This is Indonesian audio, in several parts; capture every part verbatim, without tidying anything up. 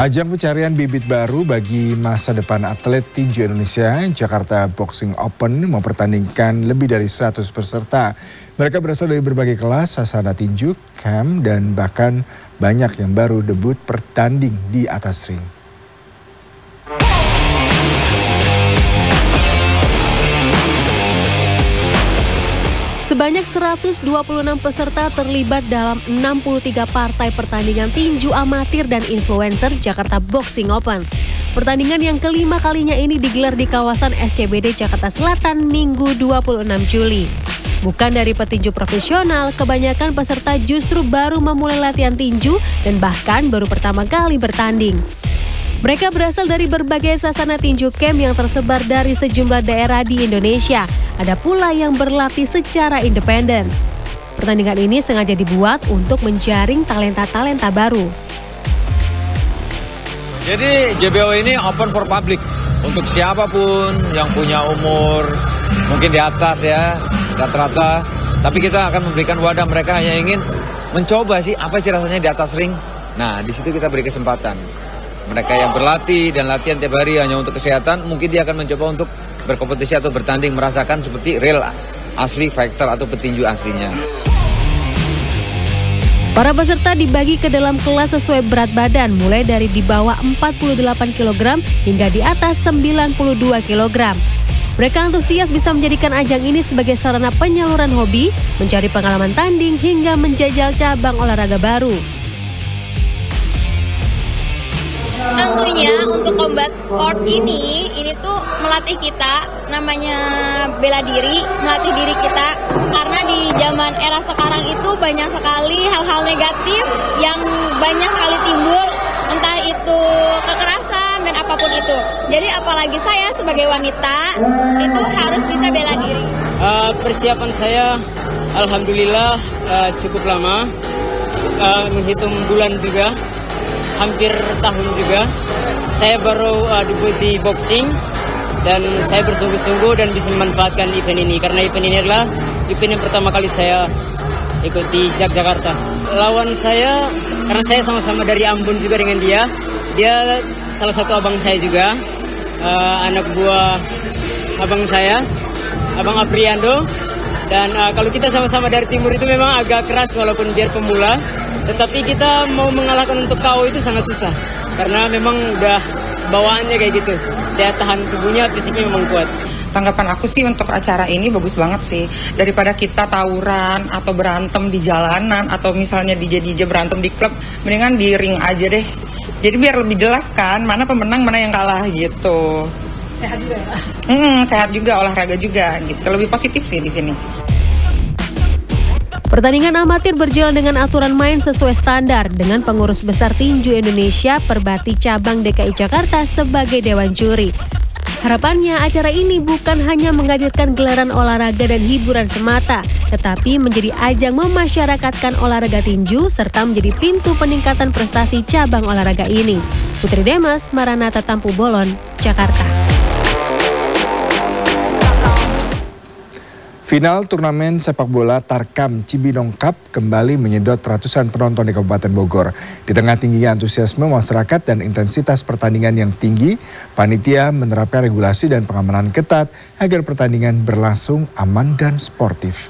Ajang pencarian bibit baru bagi masa depan atlet tinju Indonesia, Jakarta Boxing Open mempertandingkan lebih dari seratus peserta. Mereka berasal dari berbagai kelas, sasana tinju, camp, dan bahkan banyak yang baru debut bertanding di atas ring. Sebanyak seratus dua puluh enam peserta terlibat dalam enam puluh tiga partai pertandingan tinju amatir dan influencer Jakarta Boxing Open. Pertandingan yang kelima kalinya ini digelar di kawasan S C B D Jakarta Selatan Minggu dua puluh enam Juli. Bukan dari petinju profesional, kebanyakan peserta justru baru memulai latihan tinju dan bahkan baru pertama kali bertanding. Mereka berasal dari berbagai sasana tinju camp yang tersebar dari sejumlah daerah di Indonesia. Ada pula yang berlatih secara independen. Pertandingan ini sengaja dibuat untuk menjaring talenta-talenta baru. Jadi J B O ini open for public. Untuk siapapun yang punya umur mungkin di atas ya, rata-rata. Tapi kita akan memberikan wadah mereka yang ingin mencoba sih apa sih rasanya di atas ring. Nah, di situ kita beri kesempatan. Mereka yang berlatih dan latihan tiap hari hanya untuk kesehatan, mungkin dia akan mencoba untuk berkompetisi atau bertanding, merasakan seperti real asli fighter atau petinju aslinya. Para peserta dibagi ke dalam kelas sesuai berat badan, mulai dari di bawah empat puluh delapan kilogram hingga di atas sembilan puluh dua kilogram. Mereka antusias bisa menjadikan ajang ini sebagai sarana penyaluran hobi, mencari pengalaman tanding, hingga menjajal cabang olahraga baru. Tentunya untuk combat sport ini, ini tuh melatih kita, namanya bela diri, melatih diri kita. Karena di zaman era sekarang itu banyak sekali hal-hal negatif yang banyak sekali timbul, entah itu kekerasan dan apapun itu. Jadi apalagi saya sebagai wanita, itu harus bisa bela diri. Uh, persiapan saya alhamdulillah uh, cukup lama, uh, menghitung bulan juga. Hampir tahun juga. Saya baru uh, debut di boxing dan saya bersungguh-sungguh dan bisa memanfaatkan event ini karena event ini adalah event yang pertama kali saya ikut di Jakarta. Lawan saya, karena saya sama-sama dari Ambon juga dengan dia, dia salah satu abang saya juga, uh, anak buah abang saya, Abang Apriando. Dan uh, kalau kita sama-sama dari timur itu memang agak keras walaupun dia pemula. Tetapi kita mau mengalahkan untuk K O itu sangat susah. Karena memang udah bawaannya kayak gitu. Daya tahan tubuhnya, fisiknya memang kuat. Tanggapan aku sih untuk acara ini bagus banget sih. Daripada kita tawuran atau berantem di jalanan atau misalnya D J D J berantem di klub, mendingan di ring aja deh. Jadi biar lebih jelas kan mana pemenang, mana yang kalah gitu. Sehat juga ya? Hmm, sehat juga, olahraga juga gitu. Lebih positif sih di sini. Pertandingan amatir berjalan dengan aturan main sesuai standar dengan pengurus besar tinju Indonesia Perbati Cabang D K I Jakarta sebagai dewan juri. Harapannya acara ini bukan hanya menghadirkan gelaran olahraga dan hiburan semata, tetapi menjadi ajang memasyarakatkan olahraga tinju serta menjadi pintu peningkatan prestasi cabang olahraga ini. Putri Demas, Maranatha Tampu Bolon, Jakarta. Final turnamen sepak bola Tarkam Cibinong Cup kembali menyedot ratusan penonton di Kabupaten Bogor. Di tengah tingginya antusiasme masyarakat dan intensitas pertandingan yang tinggi, panitia menerapkan regulasi dan pengamanan ketat agar pertandingan berlangsung aman dan sportif.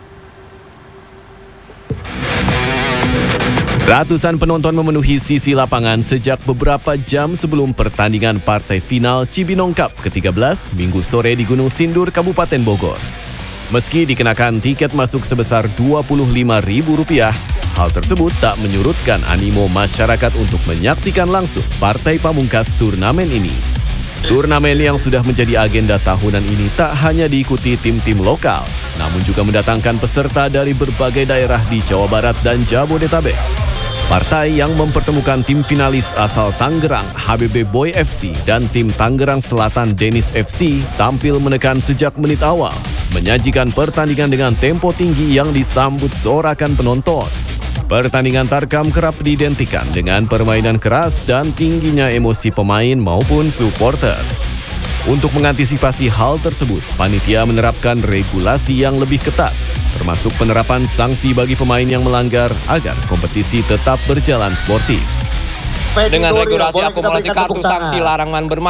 Ratusan penonton memenuhi sisi lapangan sejak beberapa jam sebelum pertandingan partai final Cibinong Cup ke tiga belas Minggu sore di Gunung Sindur, Kabupaten Bogor. Meski dikenakan tiket masuk sebesar dua puluh lima ribu rupiah, hal tersebut tak menyurutkan animo masyarakat untuk menyaksikan langsung partai pamungkas turnamen ini. Turnamen yang sudah menjadi agenda tahunan ini tak hanya diikuti tim-tim lokal, namun juga mendatangkan peserta dari berbagai daerah di Jawa Barat dan Jabodetabek. Partai yang mempertemukan tim finalis asal Tangerang H B B Boy F C dan tim Tangerang Selatan Dennis F C tampil menekan sejak menit awal, menyajikan pertandingan dengan tempo tinggi yang disambut sorakan penonton. Pertandingan Tarkam kerap diidentikan dengan permainan keras dan tingginya emosi pemain maupun supporter. Untuk mengantisipasi hal tersebut, panitia menerapkan regulasi yang lebih ketat, termasuk penerapan sanksi bagi pemain yang melanggar agar kompetisi tetap berjalan sportif. Dengan Nuril, regulasi boleh kita akumulasi berikan kartu tepuk tangan. sanksi larangan bermain.